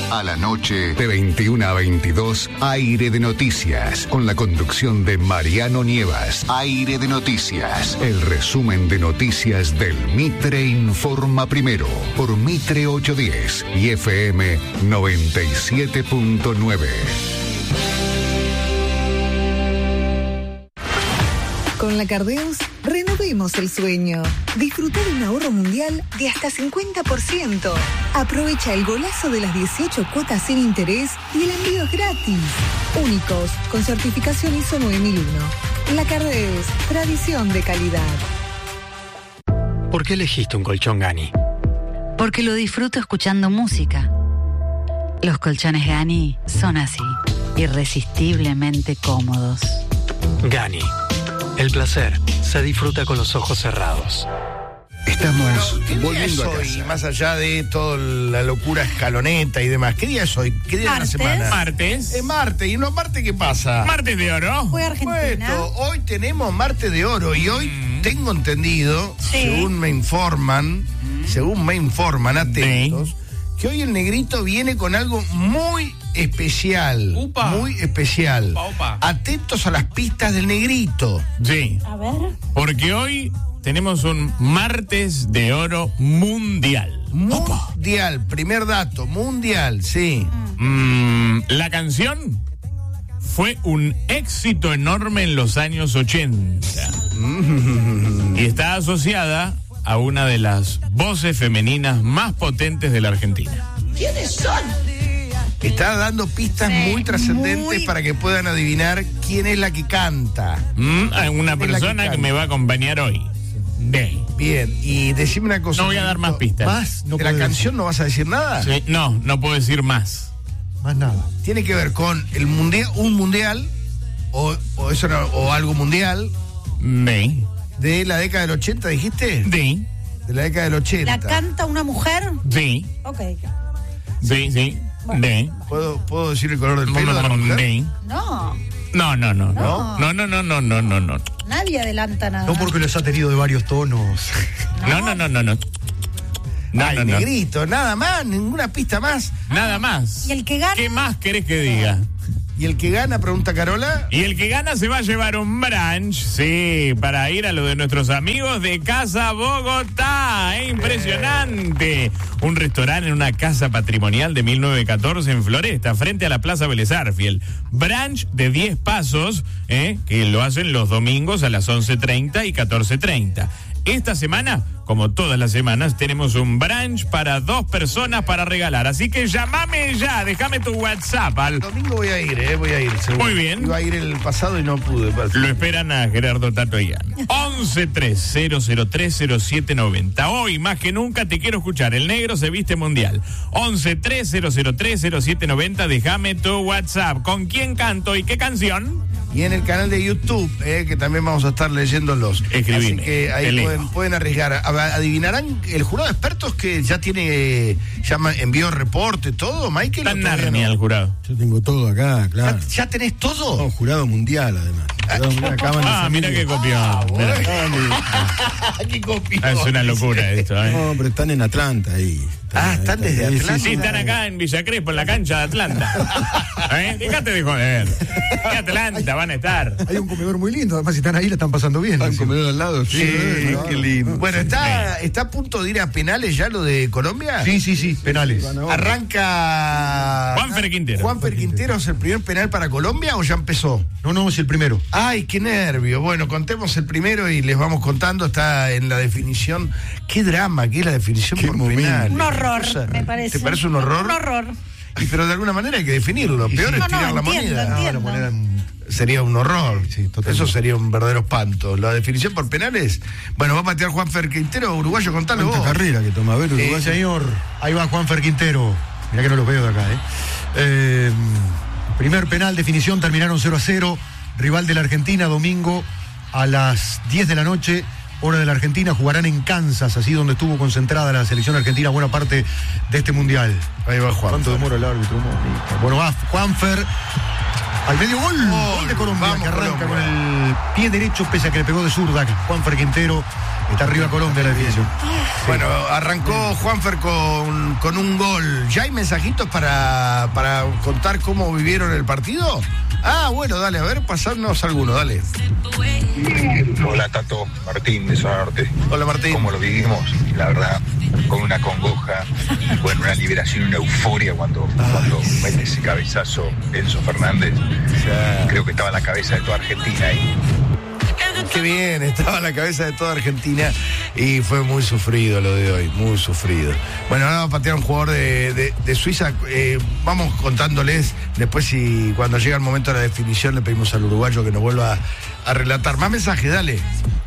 A la noche, de 21 a 22, Aire de Noticias, con la conducción de Mariano Nievas. Aire de Noticias, el resumen de noticias del Mitre Informa Primero, por Mitre 810 y FM 97.9. Con la Cardeus, renovemos el sueño. Disfruta de un ahorro mundial de hasta 50%. Aprovecha el golazo de las 18 cuotas sin interés y el envío es gratis. Únicos, con certificación ISO 9001. La Cardeus, tradición de calidad. ¿Por qué elegiste un colchón Gani? Porque lo disfruto escuchando música. Los colchones Gani son así, irresistiblemente cómodos. Gani. El placer se disfruta con los ojos cerrados. Estamos volviendo a casa. Más allá de toda la locura escaloneta y demás. ¿Qué día es hoy? ¿Qué día de la semana? Martes. Es martes. ¿Y los martes qué pasa? Martes de oro. Fue Argentina. Bueno, hoy tenemos martes de oro y hoy tengo entendido, según me informan, atentos, que hoy el negrito viene con algo muy especial. Muy especial. Atentos a las pistas del negrito. Sí. A ver. Porque hoy tenemos un martes de oro mundial. Mundial, primer dato, mundial, sí. La canción fue un éxito enorme en los años 80. Y está asociada a una de las voces femeninas más potentes de la Argentina. ¿Quiénes son? Está dando pistas muy trascendentes para que puedan adivinar quién es la que canta. Una persona que me va a acompañar hoy. Bien, y decime una cosa. No voy a dar más pistas. ¿Más? ¿De la canción no vas a decir nada? Sí, no puedo decir más. Más nada. Tiene que ver con el mundial, un mundial, o algo mundial. Sí. ¿De la década del 80, dijiste? Sí. De la década del 80. ¿La canta una mujer? Sí. Ok. Sí. Bueno. ¿Puedo decir el color del pelo de la mujer? No. No. Nadie adelanta nada. No, porque los ha tenido de varios tonos. No. Ay, negrito, nada más, ninguna pista más. Nada más. ¿Y el que gana? ¿Qué más querés que diga? ¿Y el que gana, pregunta Carola? Y el que gana se va a llevar un brunch, sí, para ir a lo de nuestros amigos de Casa Bogotá. Impresionante. Un restaurante en una casa patrimonial de 1914 en Floresta, frente a la Plaza Vélez Arfiel. Brunch de 10 pasos, que lo hacen los domingos a las 11:30 y 14:30. Esta semana, como todas las semanas, tenemos un brunch para 2 personas para regalar. Así que llamame ya, déjame tu WhatsApp. El domingo voy a ir, seguro. Muy bien. Iba a ir el pasado y no pude. Lo esperan a Gerardo Tatoyán. 1130030790. Hoy, más que nunca, te quiero escuchar. El negro se viste mundial. 1130030790. Déjame tu WhatsApp. ¿Con quién canto y qué canción? Y en el canal de YouTube, que también vamos a estar leyéndolos. Escribime. Así que ahí pueden arriesgar. Adivinarán el jurado de expertos que ya envió reporte, todo, Michael. Está Narnia el jurado. Yo tengo todo acá, claro. ¿Ya tenés todo? No, jurado mundial, además. Mira qué copión. Qué copión. Es una locura esto, No, pero están en Atlanta ahí. Están desde Atlanta. Sí, están acá en Villa Crespo, en la cancha de Atlanta. Déjate de joder. En Atlanta van a estar. Hay un comedor muy lindo, además si están ahí la están pasando bien. Hay un comedor al lado, sí, qué lindo. Bueno, ¿está a punto de ir a penales ya lo de Colombia? Sí, penales. Arranca Juanfer Quintero. ¿Juanfer Quintero es el primer penal para Colombia o ya empezó? No, es el primero. Ay, qué nervio. Bueno, contemos el primero y les vamos contando. Está en la definición. Qué drama que es la definición por penal. Un horror, me parece. ¿Te parece un horror? Un horror. Pero de alguna manera hay que definirlo. Peor es tirar la moneda. Entiendo. La moneda sería un horror. Sí, eso sería un verdadero espanto. La definición por penales. Bueno, va a patear Juanfer Quintero, uruguayo, contalo vos. Carrera que toma, a ver, uruguayo. Señor, ahí va Juanfer Quintero. Mirá que no lo veo de acá, primer penal, definición, terminaron 0-0. Rival de la Argentina, domingo a las 10 de la noche, hora de la Argentina, jugarán en Kansas, así donde estuvo concentrada la selección argentina buena parte de este mundial. Ahí va Juan. ¿Cuánto demora el árbitro? Bueno, va Juanfer. Al medio gol de Colombia, vamos, que arranca Colombia. con el pie derecho, pese a que le pegó de zurda. Juanfer Quintero está arriba Colombia en la definición. Bueno, arrancó Juanfer con un gol. ¿Ya hay mensajitos para contar cómo vivieron el partido? Ah, bueno, dale, a ver, pasarnos alguno, dale. Hola Tato, Martín de Zona Norte. Hola Martín. ¿Cómo lo vivimos? La verdad, con una congoja, bueno, una liberación, una euforia cuando mete ese cabezazo Enzo Fernández. Creo que estaba en la cabeza de toda Argentina ahí. Qué bien, estaba en la cabeza de toda Argentina y fue muy sufrido lo de hoy, muy sufrido. Bueno, ahora va a patear un jugador de Suiza. Vamos contándoles después, si cuando llega el momento de la definición le pedimos al uruguayo que nos vuelva a relatar. Más mensajes, dale.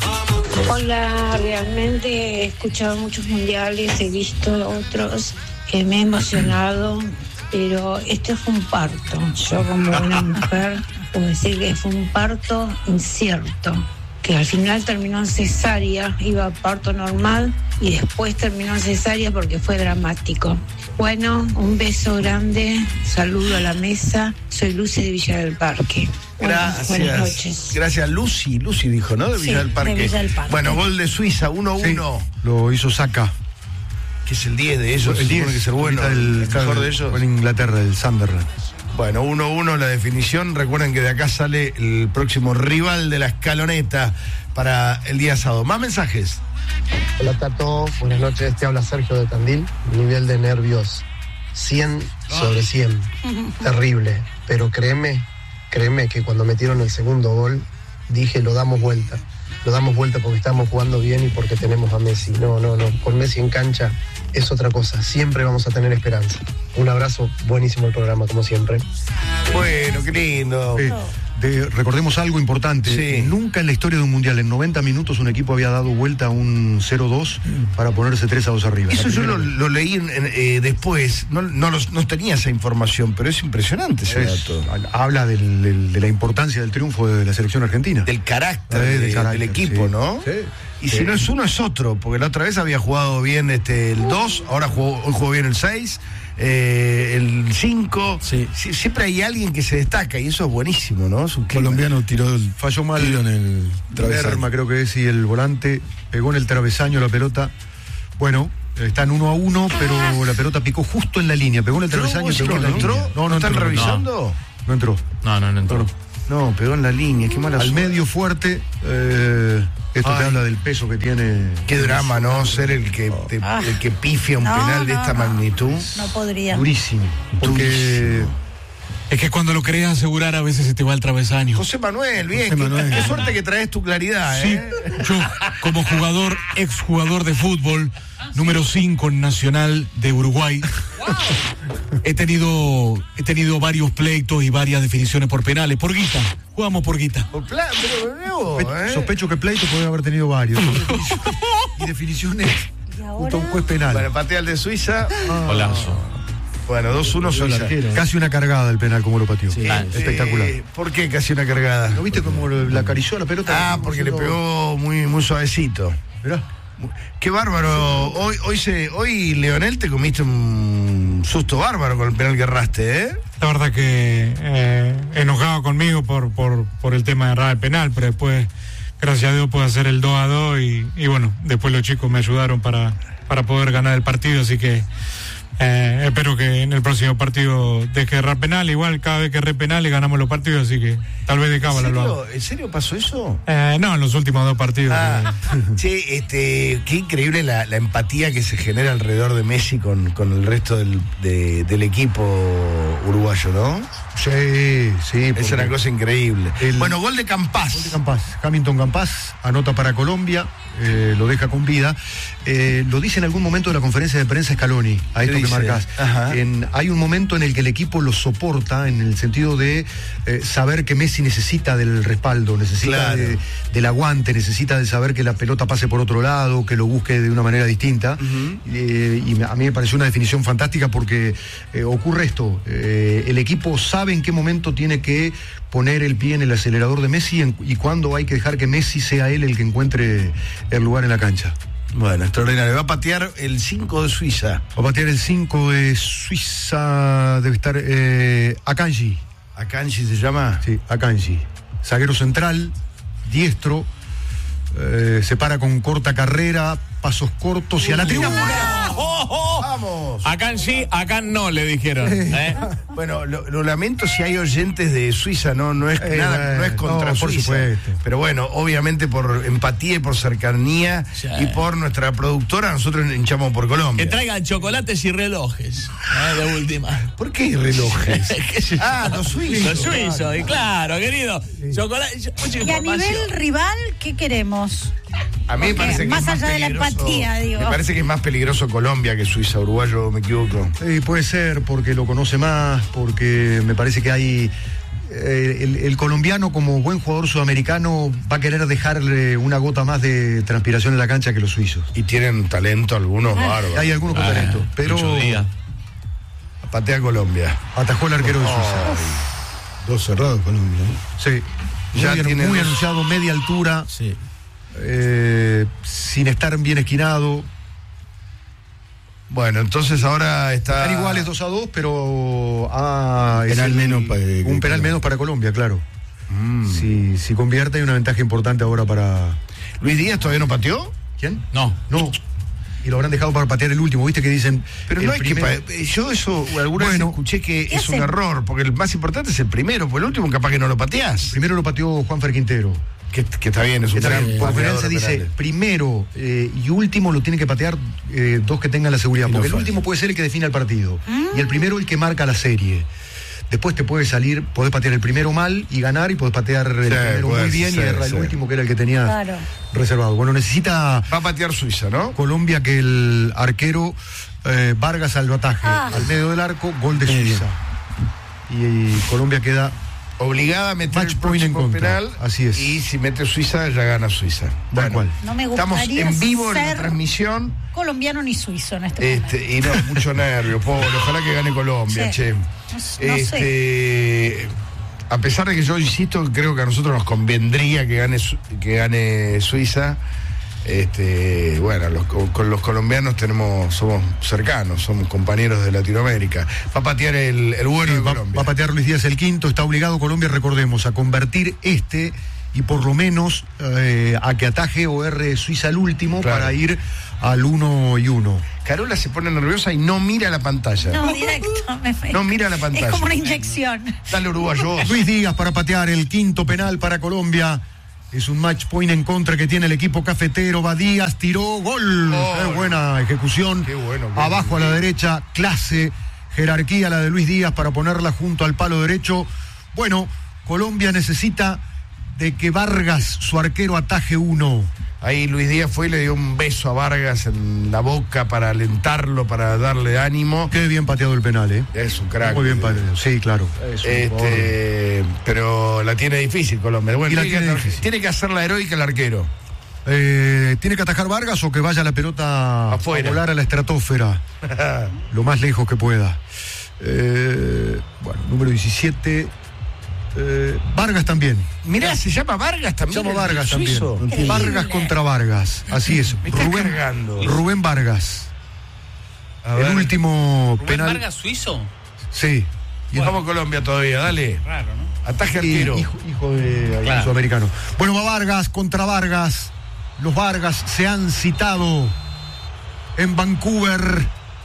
Hola, realmente he escuchado muchos mundiales, he visto otros, me he emocionado, pero este fue un parto. Yo como una mujer puedo decir que fue un parto incierto, que al final terminó en cesárea, iba a parto normal y después terminó en cesárea porque fue dramático. Bueno, un beso grande, saludo a la mesa, soy Lucy de Villa del Parque. Gracias. Buenas noches. Gracias, Lucy dijo, ¿no? De Villa del Parque. de Villa del Parque. Bueno, gol de Suiza, 1-1. Sí, lo hizo Saka. Que es el 10 de ellos, el 10 que es el bueno, el mejor de ellos. En Inglaterra, el Sunderland. Bueno, 1-1 la definición. Recuerden que de acá sale el próximo rival de la escaloneta para el día sábado. Más mensajes. Hola Tato, buenas noches, te habla Sergio de Tandil. Nivel de nervios 100 sobre 100, terrible, pero créeme que cuando metieron el segundo gol dije lo damos vuelta porque estamos jugando bien y porque tenemos a Messi. No, con Messi en cancha es otra cosa, siempre vamos a tener esperanza. Un abrazo, buenísimo el programa como siempre. Bueno, qué lindo. Recordemos algo importante. Sí. Nunca en la historia de un mundial, en 90 minutos, un equipo había dado vuelta a un 0-2 para ponerse 3-2 arriba. Eso yo lo leí después. No tenía esa información, pero es impresionante ese dato. Habla de la importancia del triunfo de la selección argentina. Del carácter, del equipo, sí. ¿no? Sí. Y si no es uno, es otro, porque la otra vez había jugado bien el 2, hoy jugó bien el 6. El 5, sí. Siempre hay alguien que se destaca y eso es buenísimo, ¿no? Es un colombiano falló mal en el travesaño. Lerma, creo que es, y el volante pegó en el travesaño la pelota. Bueno, están 1-1, pero la pelota picó justo en la línea, pegó en el travesaño. ¿No entró? ¿No están revisando? No entró. No entró. No, pegó en la línea, qué mala suerte. Al medio fuerte, esto te habla del peso que tiene. Qué drama, ¿no? Ser el que pifia un penal de esta magnitud. No podría. Durísimo. Porque es que cuando lo querés asegurar a veces se te va el travesaño. José Manuel, bien. Qué suerte que traes tu claridad, Sí, yo como exjugador de fútbol, número 5 en Nacional de Uruguay, he tenido varios pleitos y varias definiciones por penales, por guita. Jugamos por guita. Sospecho que pleito puede haber tenido varios. Y definiciones junto a un juez penal. Bueno, patea el de Suiza. Golazo. Bueno, 2-1 Suiza. Casi una cargada el penal como lo pateó. Sí, espectacular. ¿Por qué casi una cargada? ¿No viste cómo la acarició la pelota? Porque le pegó muy, muy suavecito. Mirá. Qué bárbaro. Hoy Leonel, te comiste un susto bárbaro con el penal que erraste, ¿eh? La verdad que enojado conmigo por el tema de errar el penal, pero después, gracias a Dios, pude hacer el 2-2 y bueno, después los chicos me ayudaron para poder ganar el partido, así que espero que en el próximo partido deje de errar penal. Igual cada vez que erré penal ganamos los partidos, así que tal vez de cábala lo hago. ¿En serio pasó eso? No, en los últimos 2 partidos. Che, qué increíble la empatía que se genera alrededor de Messi con el resto del equipo uruguayo, ¿no? Sí. Es una cosa increíble. Bueno, gol de Campás. Hamilton Campás anota para Colombia, lo deja con vida. Lo dice en algún momento de la conferencia de prensa Scaloni, a esto que marcás. Hay un momento en el que el equipo lo soporta, en el sentido de saber que Messi necesita del respaldo, necesita del aguante, necesita de saber que la pelota pase por otro lado, que lo busque de una manera distinta. Y a mí me pareció una definición fantástica porque ocurre esto. El equipo sabe en qué momento tiene que poner el pie en el acelerador de Messi y cuándo hay que dejar que Messi sea él el que encuentre el lugar en la cancha. Bueno, extraordinario. Va a patear el 5 de Suiza. Va a patear el 5 de Suiza, debe estar Akanji. Akanji se llama. Sí, Akanji. Zaguero central, diestro, se para con corta carrera, pasos cortos y a la tribuna. ¡Vamos! Akanji, Akan no, le dijeron. Bueno, lo lamento si hay oyentes de Suiza, no es nada, no es contra por Suiza. supuesto. Pero bueno, obviamente por empatía y por cercanía y por nuestra productora, nosotros hinchamos por Colombia. Que traigan chocolates y relojes. De última. ¿Por qué relojes? Los suizos. Los suizos, y claro, querido. Chocolate. Y a nivel rival, ¿qué queremos? A mí me parece que más es allá de la peligroso, empatía, digo. Me parece que es más peligroso Colombia que Suiza. Uruguayo, me equivoco. Puede ser, porque lo conoce más, porque me parece que hay... el colombiano, como buen jugador sudamericano, va a querer dejarle una gota más de transpiración en la cancha que los suizos. Y tienen talento algunos bárbaros. Hay algunos con talento, pero... Patea Colombia. Atajó el arquero de Suiza. Dos cerrados Colombia. Sí. Ya tiene muy dos. anunciado, media altura. Sí. Sin estar bien esquinado. Bueno, entonces ahora está... Están iguales 2-2, pero un penal menos para Colombia, claro. Si convierte hay una ventaja importante ahora para... ¿Luis Díaz todavía no pateó? ¿Quién? No. Y lo habrán dejado para patear el último, ¿viste? Que dicen... Pero no es que... Yo eso alguna vez escuché que es un error, porque el más importante es el primero, porque el último capaz que no lo pateás. Primero lo pateó Juanfer Quintero. Que está bien, es un gran Por general se dice primero y último lo tienen que patear dos que tengan la seguridad, porque el último puede ser el que define el partido y el primero el que marca la serie. Después te puede salir, podés patear el primero mal y ganar, y podés patear el primero muy bien y errar el último, que era el que tenía reservado. Bueno, necesita... Va a patear Suiza, ¿no? Colombia, que el arquero Vargas al bataje, al medio del arco, gol de Suiza. Y Colombia queda... obligada a meter el próximo penal. Así es. Y si mete Suiza, ya gana Suiza. Tal cual. No me estamos gustaría en vivo en la ser transmisión. Colombiano ni suizo en este momento. Y no, mucho nervio, pobre. Ojalá que gane Colombia, Sí. che. No sé. A pesar de que yo insisto, creo que a nosotros nos convendría que gane Suiza. Bueno, con los colombianos somos cercanos, somos compañeros de Latinoamérica. Va a patear el bueno de Colombia. Va a patear Luis Díaz el quinto. Está obligado Colombia, recordemos, a convertir y por lo menos a que ataje o erre Suiza el último, para ir al 1-1. Carola se pone nerviosa y no mira la pantalla. No, directo. No mira la pantalla. Es como una inyección. Dale, uruguayo. Luis Díaz para patear el quinto penal para Colombia. Es un match point en contra que tiene el equipo cafetero. Va Díaz, tiró, gol. Qué buena ejecución. Qué bueno. Abajo a la derecha, clase, jerarquía la de Luis Díaz para ponerla junto al palo derecho. Bueno, Colombia necesita de que Vargas, su arquero, ataje uno. Ahí Luis Díaz fue y le dio un beso a Vargas en la boca para alentarlo, para darle ánimo. Qué bien pateado el penal, ¿eh? Es un crack. Muy bien pateado, sí, claro. Pero la tiene difícil Colombia. Bueno, tiene que hacer la heroica el arquero. ¿Tiene que atajar Vargas o que vaya la pelota afuera, a volar a la estratosfera? Lo más lejos que pueda. Bueno, número 17... Vargas también. Mirá, se llama Vargas también. Se llama Vargas también. Vargas contra Vargas. Así es. Rubén Vargas. El último penal. ¿Rubén Vargas suizo? Sí. Y vamos a Colombia todavía, dale. Raro, ¿no? Ataje al tiro. Hijo de sudamericano. Bueno, va Vargas contra Vargas. Los Vargas se han citado en Vancouver.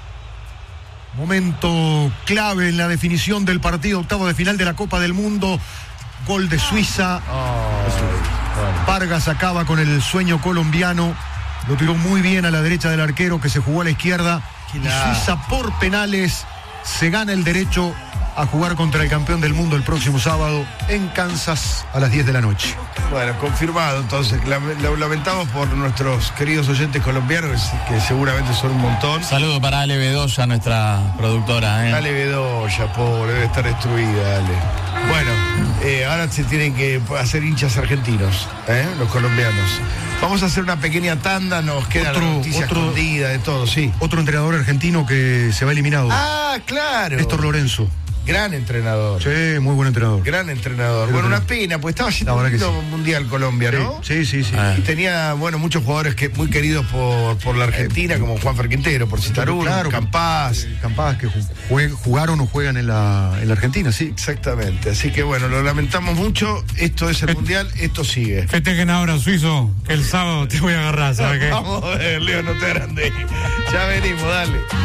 Momento clave en la definición del partido, octavo de final de la Copa del Mundo. Gol de Suiza. Vargas acaba con el sueño colombiano. Lo tiró muy bien a la derecha del arquero, que se jugó a la izquierda. Y Suiza, por penales, se gana el derecho a jugar contra el campeón del mundo el próximo sábado en Kansas a las 10 de la noche. Bueno, confirmado entonces. Lo lamentamos por nuestros queridos oyentes colombianos, que seguramente son un montón. Saludo para Ale Bedoya, nuestra productora. Ale Bedoya, pobre, debe estar destruida, Ale. Bueno, ahora se tienen que hacer hinchas argentinos, los colombianos. Vamos a hacer una pequeña tanda, nos queda la noticia escondida de todo, sí. Otro entrenador argentino que se va eliminado. Ah, claro. Néstor Lorenzo. Gran entrenador. Sí, muy buen entrenador. Gran entrenador. Bueno, una pena, pues estaba yendo un lindo mundial Colombia, ¿no? Sí. Y tenía, bueno, muchos jugadores muy queridos por la Argentina, como Juanfer Quintero, por citar uno, claro, Campás. Campás, que jugaron o juegan en la Argentina, sí. Exactamente. Así que bueno, lo lamentamos mucho. Esto es el mundial, esto sigue. Festejen ahora, Suizo, que el sábado te voy a agarrar, ¿sabes qué? Vamos a ver, Leo, no te agrandes. Ya venimos, dale.